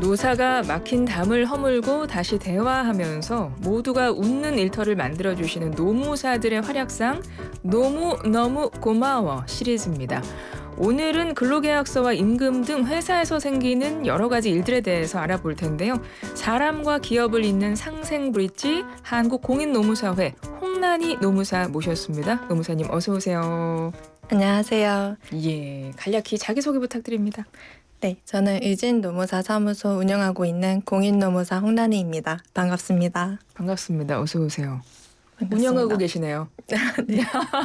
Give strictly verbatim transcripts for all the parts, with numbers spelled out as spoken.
노사가 막힌 담을 허물고 다시 대화하면서 모두가 웃는 일터를 만들어주시는 노무사들의 활약상 너무 너무 고마워 시리즈입니다. 오늘은 근로계약서와 임금 등 회사에서 생기는 여러 가지 일들에 대해서 알아볼 텐데요. 사람과 기업을 잇는 상생 브릿지 한국공인노무사회 홍난희 노무사 모셨습니다. 노무사님 어서 오세요. 안녕하세요. 예, 간략히 자기소개 부탁드립니다. 네, 저는 의진 노무사 사무소 운영하고 있는 공인노무사 홍난희입니다. 반갑습니다. 반갑습니다. 어서 오세요. 반갑습니다. 운영하고 계시네요. 네.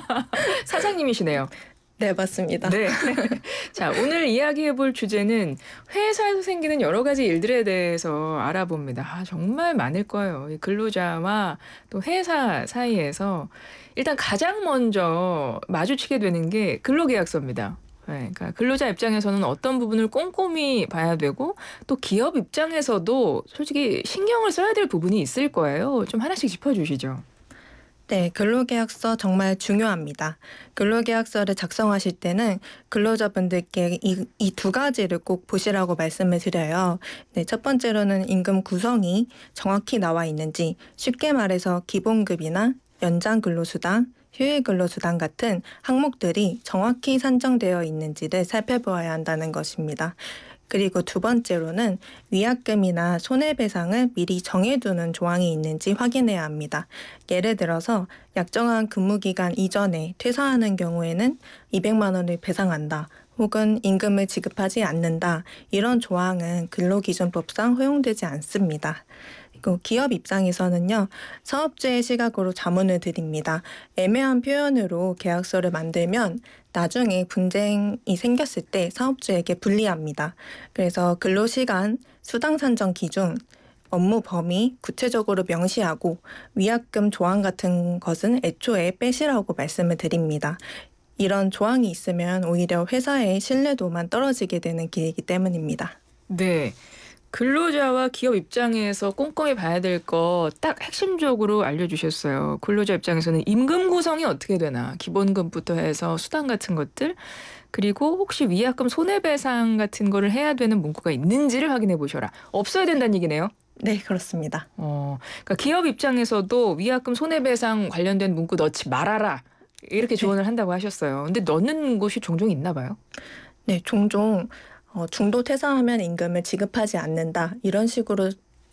사장님이시네요. 네, 맞습니다. 네. 자, 오늘 이야기해볼 주제는 회사에서 생기는 여러 가지 일들에 대해서 알아봅니다. 아, 정말 많을 거예요. 이 근로자와 또 회사 사이에서 일단 가장 먼저 마주치게 되는 게 근로계약서입니다. 네, 그러니까 근로자 입장에서는 어떤 부분을 꼼꼼히 봐야 되고 또 기업 입장에서도 솔직히 신경을 써야 될 부분이 있을 거예요. 좀 하나씩 짚어주시죠. 네, 근로계약서 정말 중요합니다. 근로계약서를 작성하실 때는 근로자분들께 이, 이 두 가지를 꼭 보시라고 말씀을 드려요. 네, 첫 번째로는 임금 구성이 정확히 나와 있는지, 쉽게 말해서 기본급이나 연장 근로수당, 휴일 근로수당 같은 항목들이 정확히 산정되어 있는지를 살펴보아야 한다는 것입니다. 그리고 두 번째로는 위약금이나 손해배상을 미리 정해두는 조항이 있는지 확인해야 합니다. 예를 들어서 약정한 근무기간 이전에 퇴사하는 경우에는 이백만 원을 배상한다. 혹은 임금을 지급하지 않는다. 이런 조항은 근로기준법상 허용되지 않습니다. 기업 입장에서는요, 사업주의 시각으로 자문을 드립니다. 애매한 표현으로 계약서를 만들면 나중에 분쟁이 생겼을 때 사업주에게 불리합니다. 그래서 근로시간, 수당 산정 기준, 업무 범위 구체적으로 명시하고 위약금 조항 같은 것은 애초에 빼시라고 말씀을 드립니다. 이런 조항이 있으면 오히려 회사의 신뢰도만 떨어지게 되는 길이기 때문입니다. 네. 근로자와 기업 입장에서 꼼꼼히 봐야 될 거 딱 핵심적으로 알려주셨어요. 근로자 입장에서는 임금 구성이 어떻게 되나, 기본금부터 해서 수당 같은 것들, 그리고 혹시 위약금 손해배상 같은 거를 해야 되는 문구가 있는지를 확인해 보셔라. 없어야 된다는 얘기네요. 네, 그렇습니다. 어, 그러니까 기업 입장에서도 위약금 손해배상 관련된 문구 넣지 말아라. 이렇게 조언을 한다고 하셨어요. 근데 넣는 곳이 종종 있나 봐요. 네, 종종 어, 중도 퇴사하면 임금을 지급하지 않는다. 이런 식으로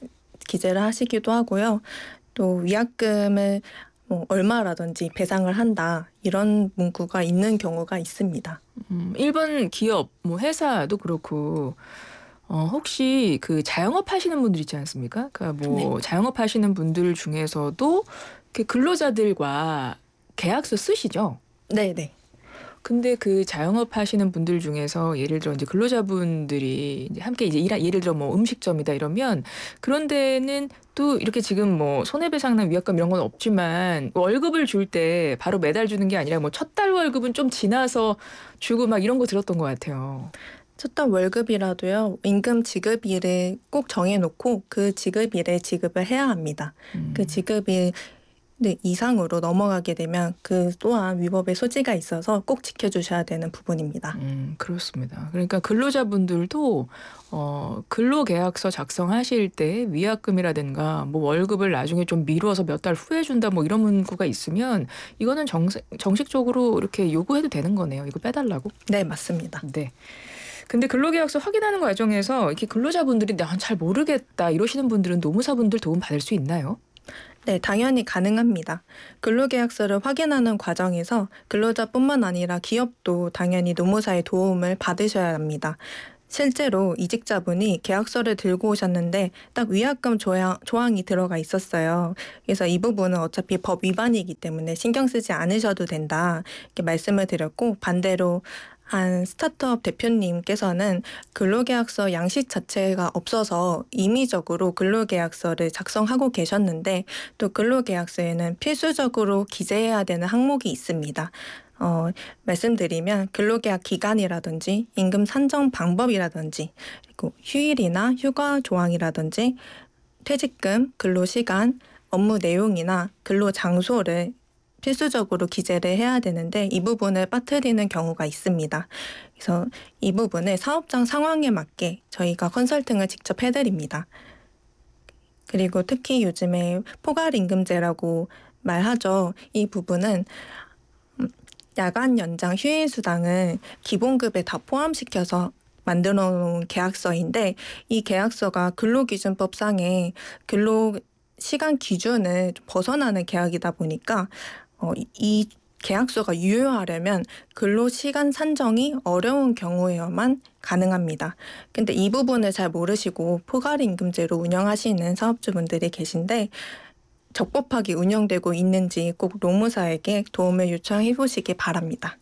기재를 하시기도 하고요. 또 위약금을 뭐 얼마라든지 배상을 한다. 이런 문구가 있는 경우가 있습니다. 음, 일반 기업, 뭐 회사도 그렇고 어, 혹시 그 자영업 하시는 분들 있지 않습니까? 그러니까 뭐 네. 자영업 하시는 분들 중에서도 그 근로자들과 계약서 쓰시죠? 네, 네. 근데 그 자영업 하시는 분들 중에서 예를 들어 이제 근로자분들이 이제 함께 이제 일하, 예를 들어 뭐 음식점이다 이러면 그런 데는 또 이렇게 지금 뭐 손해배상이나 위약금 이런 건 없지만 월급을 줄 때 바로 매달 주는 게 아니라 뭐 첫 달 월급은 좀 지나서 주고 막 이런 거 들었던 것 같아요. 첫 달 월급이라도요. 임금 지급일을 꼭 정해놓고 그 지급일에 지급을 해야 합니다. 음. 그 지급일 네, 이상으로 넘어가게 되면 그 또한 위법의 소지가 있어서 꼭 지켜주셔야 되는 부분입니다. 음, 그렇습니다. 그러니까 근로자분들도 어, 근로계약서 작성하실 때 위약금이라든가 뭐 월급을 나중에 좀 미루어서 몇 달 후에 준다 뭐 이런 문구가 있으면 이거는 정, 정식적으로 이렇게 요구해도 되는 거네요. 이거 빼달라고? 네, 맞습니다. 네. 근데 근로계약서 확인하는 과정에서 이렇게 근로자분들이 난 잘 모르겠다 이러시는 분들은 노무사분들 도움 받을 수 있나요? 네, 당연히 가능합니다. 근로계약서를 확인하는 과정에서 근로자뿐만 아니라 기업도 당연히 노무사의 도움을 받으셔야 합니다. 실제로 이직자분이 계약서를 들고 오셨는데 딱 위약금 조항, 조항이 들어가 있었어요. 그래서 이 부분은 어차피 법 위반이기 때문에 신경 쓰지 않으셔도 된다 이렇게 말씀을 드렸고, 반대로 한 스타트업 대표님께서는 근로계약서 양식 자체가 없어서 임의적으로 근로계약서를 작성하고 계셨는데 또 근로계약서에는 필수적으로 기재해야 되는 항목이 있습니다. 어, 말씀드리면 근로계약 기간이라든지 임금 산정 방법이라든지 그리고 휴일이나 휴가 조항이라든지 퇴직금, 근로시간, 업무 내용이나 근로 장소를 필수적으로 기재를 해야 되는데 이 부분을 빠뜨리는 경우가 있습니다. 그래서 이 부분을 사업장 상황에 맞게 저희가 컨설팅을 직접 해드립니다. 그리고 특히 요즘에 포괄임금제라고 말하죠. 이 부분은 야간 연장 휴일 수당을 기본급에 다 포함시켜서 만들어 놓은 계약서인데 이 계약서가 근로기준법상의 근로 시간 기준을 벗어나는 계약이다 보니까 어, 이 계약서가 유효하려면 근로시간 산정이 어려운 경우에만 가능합니다. 근데 이 부분을 잘 모르시고 포괄임금제로 운영하시는 사업주분들이 계신데 적법하게 운영되고 있는지 꼭 노무사에게 도움을 요청해 보시기 바랍니다.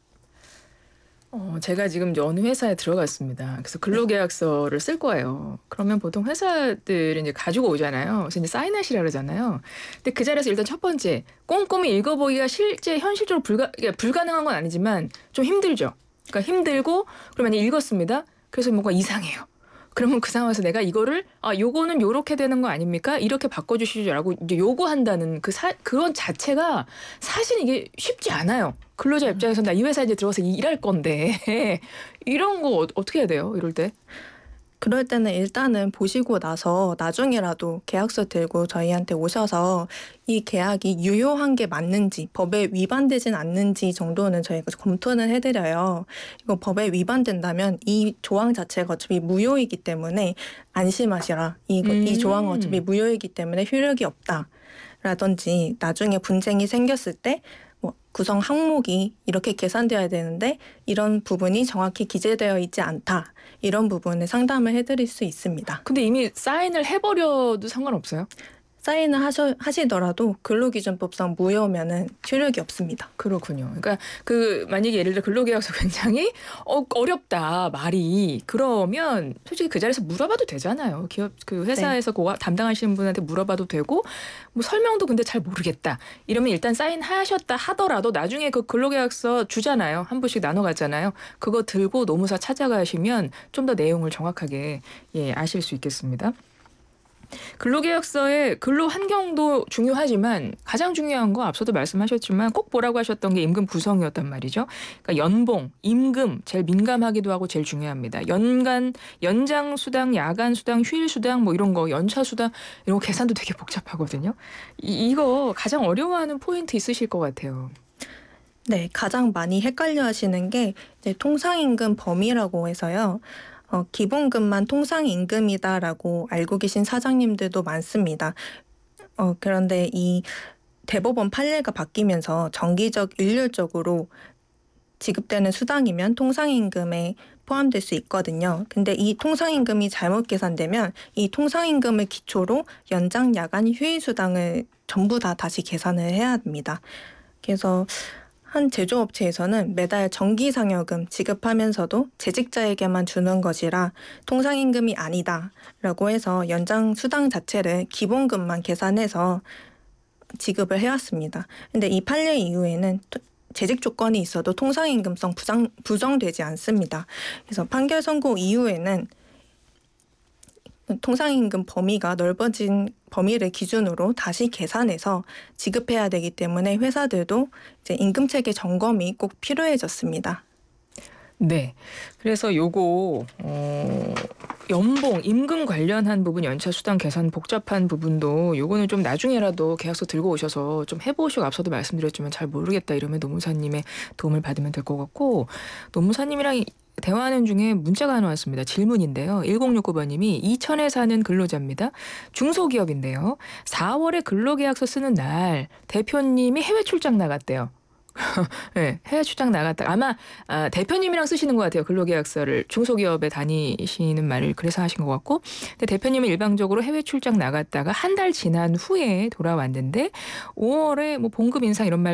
어, 제가 지금 이제 어느 회사에 들어갔습니다. 그래서 근로계약서를 쓸 거예요. 그러면 보통 회사들이 이제 가지고 오잖아요. 그래서 이제 사인하시라 그러잖아요. 근데 그 자리에서 일단 첫 번째, 꼼꼼히 읽어보기가 실제 현실적으로 불가, 그러니까 불가능한 건 아니지만 좀 힘들죠. 그러니까 힘들고, 그러면 읽었습니다. 그래서 뭔가 이상해요. 그러면 그 상황에서 내가 이거를 아 요거는 요렇게 되는 거 아닙니까? 이렇게 바꿔주시죠라고 이제 요구한다는 그 사, 그런 자체가 사실 이게 쉽지 않아요. 근로자 입장에서 나 이 회사에 이제 들어가서 일할 건데 이런 거 어, 어떻게 해야 돼요? 이럴 때? 그럴 때는 일단은 보시고 나서 나중에라도 계약서 들고 저희한테 오셔서 이 계약이 유효한 게 맞는지 법에 위반되진 않는지 정도는 저희가 검토는 해드려요. 이거 법에 위반된다면 이 조항 자체가 어차피 무효이기 때문에 안심하시라. 이거, 음. 이 조항은 어차피 무효이기 때문에 효력이 없다. 라든지 나중에 분쟁이 생겼을 때 뭐 구성 항목이 이렇게 계산되어야 되는데 이런 부분이 정확히 기재되어 있지 않다. 이런 부분을 상담을 해드릴 수 있습니다. 근데 이미 사인을 해버려도 상관없어요? 사인을 하셔, 하시더라도 근로기준법상 무효면은 효력이 없습니다. 그렇군요. 그러니까 그 만약에 예를 들어 근로계약서 굉장히 어, 어렵다 말이 그러면 솔직히 그 자리에서 물어봐도 되잖아요. 기업 그 회사에서 네. 그 담당하시는 분한테 물어봐도 되고 뭐 설명도 근데 잘 모르겠다 이러면 일단 사인하셨다 하더라도 나중에 그 근로계약서 주잖아요. 한 분씩 나눠 갔잖아요. 그거 들고 노무사 찾아가시면 좀 더 내용을 정확하게 예, 아실 수 있겠습니다. 근로계약서의 근로 환경도 중요하지만 가장 중요한 거 앞서도 말씀하셨지만 꼭 보라고 하셨던 게 임금 구성이었단 말이죠. 그러니까 연봉, 임금 제일 민감하기도 하고 제일 중요합니다. 연간, 연장 수당, 야간 수당, 휴일 수당 뭐 이런 거, 연차 수당 이런 거 계산도 되게 복잡하거든요. 이, 이거 가장 어려워하는 포인트 있으실 것 같아요. 네, 가장 많이 헷갈려 하시는 게 이제 통상임금 범위라고 해서요. 어, 기본급만 통상임금이다라고 알고 계신 사장님들도 많습니다. 어, 그런데 이 대법원 판례가 바뀌면서 정기적 일률적으로 지급되는 수당이면 통상임금에 포함될 수 있거든요. 근데 이 통상임금이 잘못 계산되면 이 통상임금을 기초로 연장 야간 휴일 수당을 전부 다 다시 계산을 해야 합니다. 그래서 한 제조업체에서는 매달 정기상여금 지급하면서도 재직자에게만 주는 것이라 통상임금이 아니다라고 해서 연장 수당 자체를 기본급만 계산해서 지급을 해왔습니다. 근데 이 판례 이후에는 재직 조건이 있어도 통상임금성 부정, 부정되지 않습니다. 그래서 판결 선고 이후에는 통상임금 범위가 넓어진 범위를 기준으로 다시 계산해서 지급해야 되기 때문에 회사들도 이제 임금체계 점검이 꼭 필요해졌습니다. 네. 그래서 요거 어, 연봉, 임금 관련한 부분 연차 수당 계산 복잡한 부분도 요거는 좀 나중에라도 계약서 들고 오셔서 좀 해보시고 앞서도 말씀드렸지만 잘 모르겠다 이러면 노무사님의 도움을 받으면 될 것 같고 노무사님이랑 대화하는 중에 문자가 하나 왔습니다. 질문인데요. 일공육구 번님이 이천에 사는 근로자입니다. 중소기업인데요. 사월에 근로계약서 쓰는 날 대표님이 해외 출장 나갔대요. 네, 해외 출장 나갔다. 아마 아, 대표님이랑 쓰시는 것 같아요. 근로계약서를 중소기업에 다니시는 말을 그래서 하신 것 같고, 근데 대표님은 일방적으로 해외 출장 나갔다가 한 달 지난 후에 돌아왔는데 오월에 뭐 봉급 인상 이런 말.